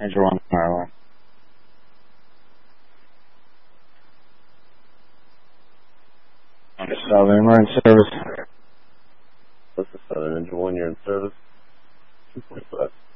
Ranger 1, Marla. Southern Emergency Service. This is Southern Ranger 1, you're in service. 245.